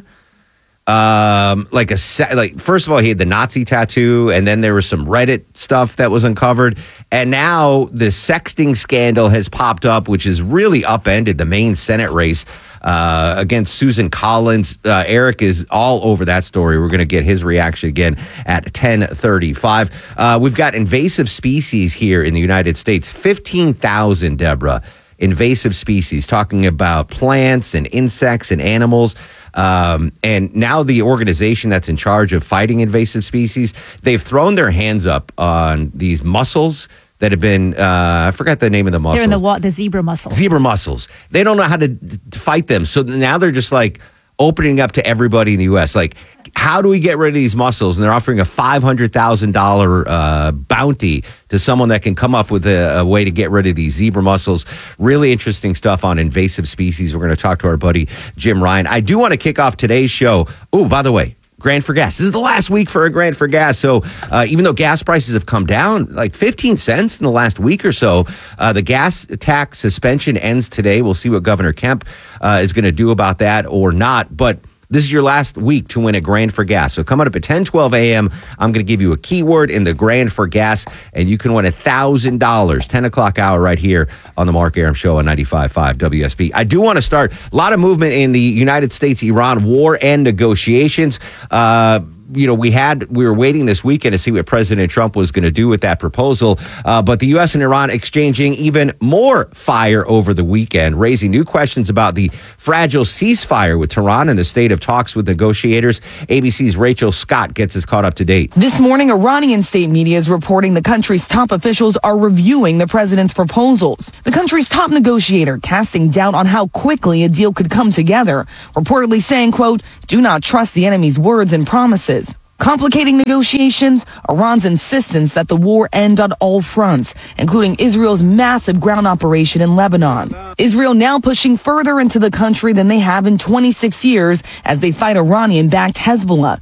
first of all, he had the Nazi tattoo, and then there was some Reddit stuff that was uncovered, and now the sexting scandal has popped up, which has really upended the main Senate race against Susan Collins. Eric is all over that story. We're going to get his reaction again at 10:35. We've got invasive species here in the United States, 15,000, Deborah. Invasive species, talking about plants and insects and animals. And now the organization that's in charge of fighting invasive species, they've thrown their hands up on these mussels that have been, I forgot the name of the mussels. They're in the zebra mussels. Zebra mussels. They don't know how to fight them. So now they're just like opening up to everybody in the U.S. Like, how do we get rid of these mussels? And they're offering a $500,000 bounty to someone that can come up with a way to get rid of these zebra mussels. Really interesting stuff on invasive species. We're going to talk to our buddy Jim Ryan. I do want to kick off today's show. Oh, by the way, Grand for gas. This is the last week for a Grand for gas. So even though gas prices have come down like 15 cents in the last week or so, the gas tax suspension ends today. We'll see what Governor Kemp is going to do about that or not. But this is your last week to win a Grand for gas. So coming up at 10:12 a.m., I'm going to give you a keyword in the Grand for gas, and you can win $1,000, 10 o'clock hour right here on the Mark Arum Show on 95.5 WSB. I do want to start a lot of movement in the United States-Iran war and negotiations. We were waiting this weekend to see what President Trump was going to do with that proposal. But the U.S. and Iran exchanging even more fire over the weekend, raising new questions about the fragile ceasefire with Tehran and the state of talks with negotiators. ABC's Rachel Scott gets us caught up to date. This morning, Iranian state media is reporting the country's top officials are reviewing the president's proposals. The country's top negotiator casting doubt on how quickly a deal could come together, reportedly saying, quote, "Do not trust the enemy's words and promises." Complicating negotiations, Iran's insistence that the war end on all fronts, including Israel's massive ground operation in Lebanon. Israel now pushing further into the country than they have in 26 years as they fight Iranian-backed Hezbollah.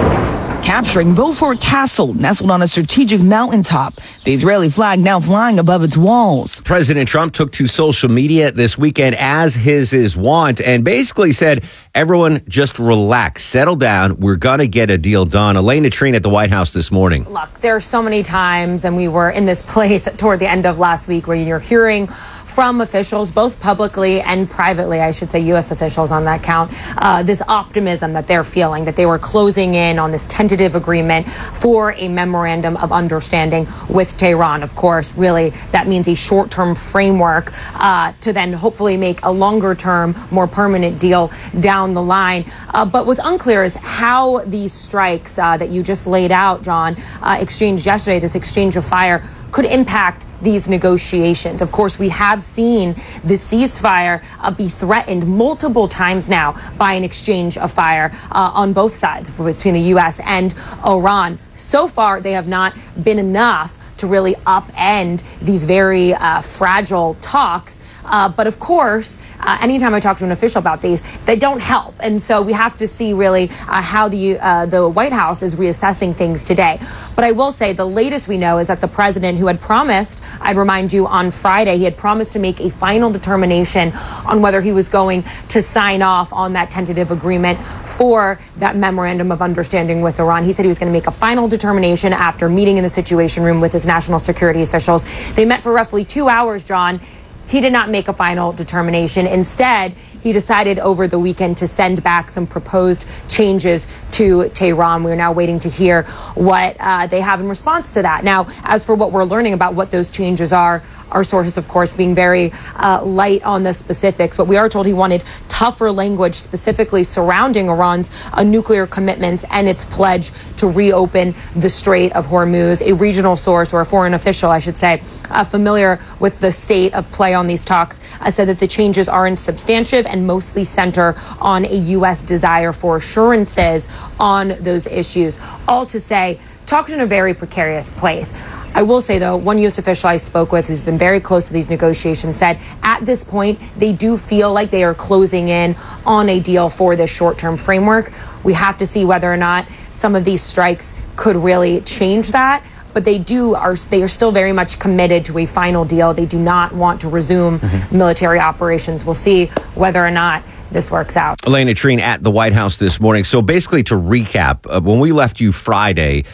Capturing Beaufort Castle, nestled on a strategic mountaintop. The Israeli flag now flying above its walls. President Trump took to social media this weekend, as his wont, and basically said, everyone just relax, settle down. We're going to get a deal done. Elena Trine at the White House this morning. Look, there are so many times, and we were in this place toward the end of last week where you're hearing from officials, both publicly and privately, I should say U.S. officials on that count, this optimism that they're feeling, that they were closing in on this tentative agreement for a memorandum of understanding with Tehran. Of course, really, that means a short-term framework to then hopefully make a longer-term, more permanent deal down the line. But what's unclear is how these strikes that you just laid out, John, exchanged yesterday, this exchange of fire, could impact these negotiations. Of course, we have seen the ceasefire be threatened multiple times now by an exchange of fire on both sides between the U.S. and Iran. So far, they have not been enough to really upend these very fragile talks. But of course, anytime I talk to an official about these, they don't help. And so we have to see really how the White House is reassessing things today. But I will say the latest we know is that the president, who had promised, I'd remind you, on Friday, he had promised to make a final determination on whether he was going to sign off on that tentative agreement for that memorandum of understanding with Iran. He said he was going to make a final determination after meeting in the Situation Room with his national security officials. They met for roughly 2 hours, John. He did not make a final determination. Instead, he decided over the weekend to send back some proposed changes to Tehran. We're now waiting to hear what they have in response to that. Now, as for what we're learning about what those changes are, our sources, of course, being very light on the specifics, but we are told he wanted tougher language specifically surrounding Iran's nuclear commitments and its pledge to reopen the Strait of Hormuz. A regional source, or a foreign official, I should say, familiar with the state of play on these talks, said that the changes aren't substantive and mostly center on a U.S. desire for assurances on those issues. All to say, talked in a very precarious place. I will say, though, one U.S. official I spoke with who's been very close to these negotiations said at this point they do feel like they are closing in on a deal for this short-term framework. We have to see whether or not some of these strikes could really change that. But they are still very much committed to a final deal. They do not want to resume military operations. We'll see whether or not this works out. Elena Trine at the White House this morning. So basically, to recap, when we left you Friday,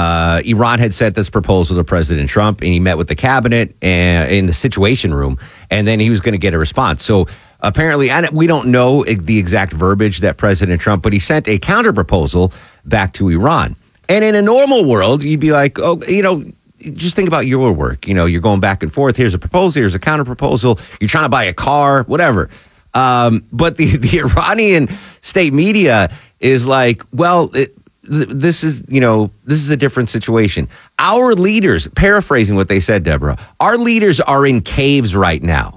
Iran had sent this proposal to President Trump, and he met with the cabinet in the Situation Room, and then he was going to get a response. So apparently, and we don't know the exact verbiage that President Trump, but he sent a counter proposal back to Iran. And in a normal world, you'd be like, oh, just think about your work. You're going back and forth. Here's a proposal. Here's a counter proposal. You're trying to buy a car, whatever. But the Iranian state media is like, well, this is a different situation. Our leaders, paraphrasing what they said, Deborah, our leaders are in caves right now.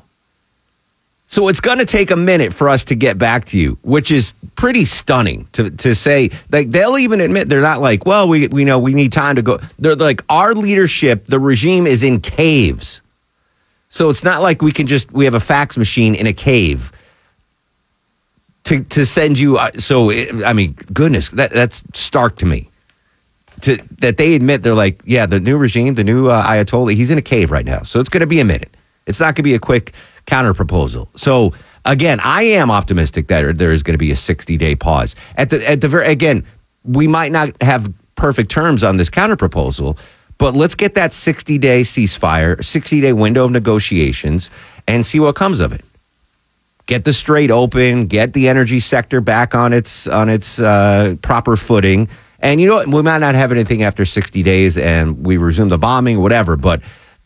So it's going to take a minute for us to get back to you, which is pretty stunning to say. Like, they'll even admit, they're not like, well, we know we need time to go. They're like, our leadership, the regime is in caves. So it's not like we have a fax machine in a cave. to send you. Goodness, that's stark to me. That they admit, they're like, yeah, the new regime, the new Ayatollah, he's in a cave right now. So it's going to be a minute. It's not going to be a quick counter proposal. So again, I am optimistic that there is going to be a 60-day pause. Again, we might not have perfect terms on this counter proposal, but let's get that 60-day ceasefire, 60-day window of negotiations, and see what comes of it. Get the Strait open, get the energy sector back on its proper footing. And you know what? We might not have anything after 60 days and we resume the bombing, whatever, but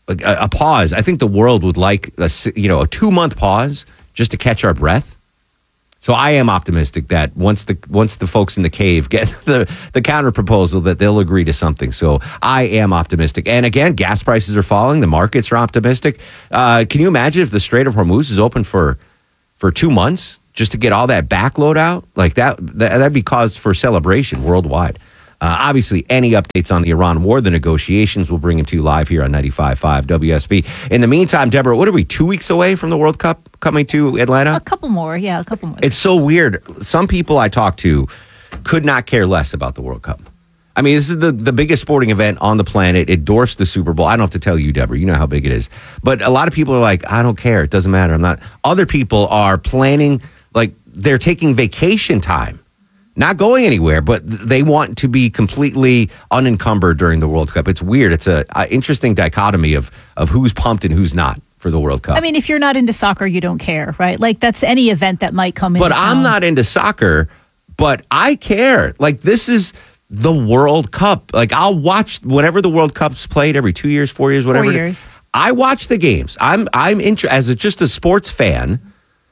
a pause. I think the world would like a 2-month pause just to catch our breath. So I am optimistic that once the folks in the cave get the counter proposal, that they'll agree to something. So I am optimistic. And again, gas prices are falling. The markets are optimistic. Can you imagine if the Strait of Hormuz is open for 2 months just to get all that backload out? Like that'd be cause for celebration worldwide. Obviously, any updates on the Iran war, the negotiations, we'll bring them to you live here on 95.5 WSB. In the meantime, Deborah, what are we, 2 weeks away from the World Cup coming to Atlanta? A couple more. It's so weird. Some people I talk to could not care less about the World Cup. I mean, this is the biggest sporting event on the planet. It dwarfs the Super Bowl. I don't have to tell you, Deborah. You know how big it is. But a lot of people are like, I don't care. It doesn't matter. I'm not. Other people are planning, like they're taking vacation time. Not going anywhere, but they want to be completely unencumbered during the World Cup. It's weird. It's an interesting dichotomy of who's pumped and who's not for the World Cup. I mean, if you're not into soccer, you don't care, right? Like, that's any event that might come in. But I'm not into soccer, but I care. Like, this is the World Cup. Like, I'll watch whenever the World Cup's played every 2 years, 4 years, whatever. 4 years. I watch the games. I'm just a sports fan.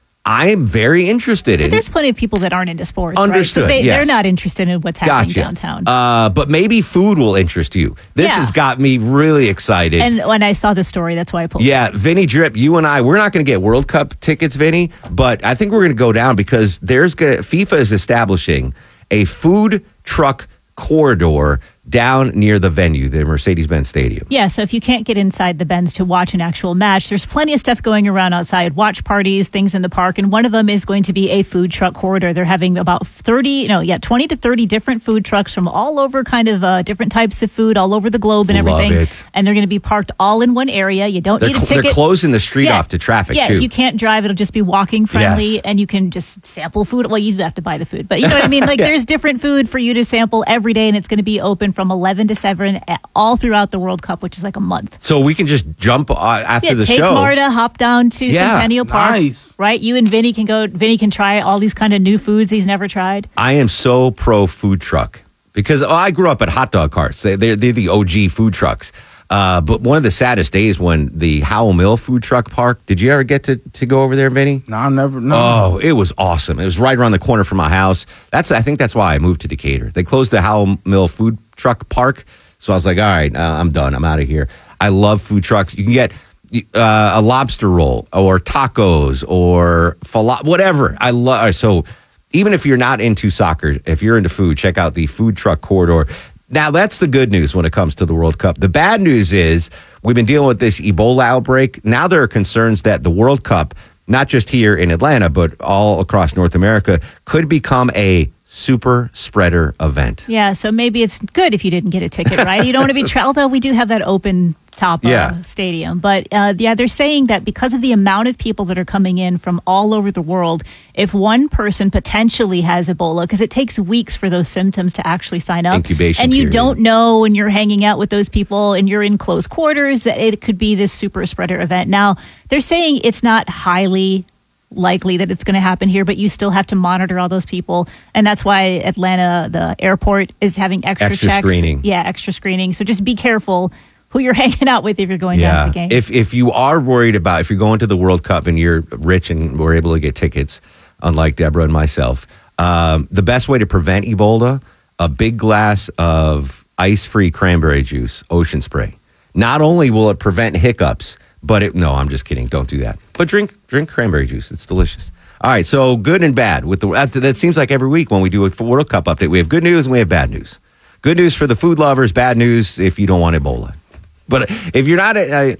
I am very interested in. But there's plenty of people that aren't into sports. Understood. Right? So yes. They're not interested in what's happening downtown. But maybe food will interest you. This has got me really excited. And when I saw the story, that's why I pulled. Yeah, Vinny Drip, you and I, we're not going to get World Cup tickets, Vinny, but I think we're going to go down because FIFA is establishing a food truck corridor down near the venue, the Mercedes-Benz Stadium. Yeah, so if you can't get inside the Benz to watch an actual match, there's plenty of stuff going around outside, watch parties, things in the park, and one of them is going to be a food truck corridor. They're having about 20 to 30 different food trucks from all over, kind of different types of food all over the globe and everything. Love it. And they're going to be parked all in one area. You don't need a ticket. They're closing the street off to traffic, too. Yeah, you can't drive. It'll just be walking friendly, and you can just sample food. Well, you have to buy the food, but you know what I mean? Like, there's different food for you to sample every day, and it's going to be open from 11 to 7 all throughout the World Cup, which is like a month. So we can just jump after the take show. Marta, hop down to Centennial Park. Nice. Right? You and Vinny can go. Vinny can try all these kind of new foods he's never tried. I am so pro food truck because I grew up at hot dog carts. They're the OG food trucks. But one of the saddest days when the Howell Mill food truck park, did you ever get to go over there, Vinny? No, I never. No. Oh, it was awesome. It was right around the corner from my house. I think that's why I moved to Decatur. They closed the Howell Mill food truck park. So I was like, all right, I'm done. I'm out of here. I love food trucks. You can get a lobster roll or tacos or whatever. I love. So even if you're not into soccer, if you're into food, check out the food truck corridor. Now, that's the good news when it comes to the World Cup. The bad news is we've been dealing with this Ebola outbreak. Now there are concerns that the World Cup, not just here in Atlanta, but all across North America, could become a super spreader event. Yeah, so maybe it's good if you didn't get a ticket, right? You don't want to be although we do have that open top stadium. But they're saying that because of the amount of people that are coming in from all over the world, if one person potentially has Ebola, because it takes weeks for those symptoms to actually sign up. Incubation and you period. don't know when you're hanging out with those people and you're in close quarters that it could be this super spreader event. Now, they're saying it's not highly likely that it's going to happen here, but you still have to monitor all those people. And that's why Atlanta, the airport, is having extra checks. Screening. Yeah, extra screening. So just be careful who you're hanging out with if you're going down to the game. If you are worried about, if you're going to the World Cup and you're rich and we're able to get tickets, unlike Deborah and myself, the best way to prevent Ebola, a big glass of ice-free cranberry juice, Ocean Spray. Not only will it prevent hiccups, but no, I'm just kidding. Don't do that. But drink cranberry juice. It's delicious. All right, so good and bad. That seems like every week when we do a World Cup update, we have good news and we have bad news. Good news for the food lovers, bad news if you don't want Ebola. But if you're not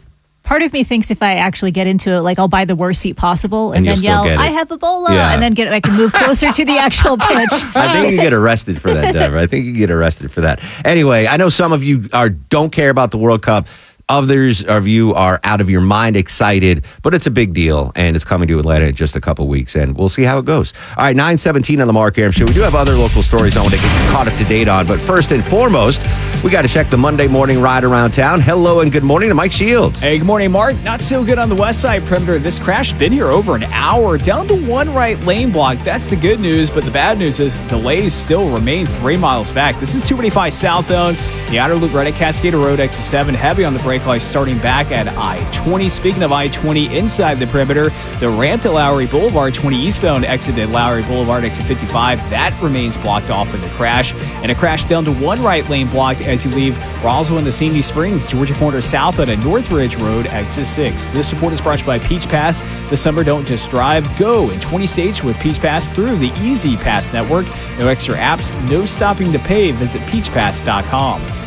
Part of me thinks if I actually get into it, like I'll buy the worst seat possible and then yell, I have Ebola, and then I can move closer to the actual pitch. I think you get arrested for that, Deborah. I think you get arrested for that. Anyway, I know some of you don't care about the World Cup. Others of you are out of your mind excited, but it's a big deal, and it's coming to Atlanta in just a couple weeks, and we'll see how it goes. All right, 9:17 on the Mark Arum Show. We do have other local stories I want to get caught up to date on, but first and foremost, we got to check the Monday morning ride around town. Hello and good morning to Mike Shields. Hey, good morning, Mark. Not so good on the west side perimeter. This crash been here over an hour, down to one right lane block. That's the good news, but the bad news is delays still remain 3 miles back. This is 285 southbound, the outer loop right at Cascade Road, exit 7, heavy on the brake lights starting back at I-20. Speaking of I-20 inside the perimeter, the ramp to Lowry Boulevard, 20 eastbound exit at Lowry Boulevard, exit 55, that remains blocked off in the crash. And a crash down to one right lane blocked as you leave Roswell into Sandy Springs, Georgia 400 southbound at Northridge Road, exit 6. This report is brought to you by Peach Pass. This summer, don't just drive, go in 20 states with Peach Pass through the Easy Pass network. No extra apps, no stopping to pay. Visit peachpass.com.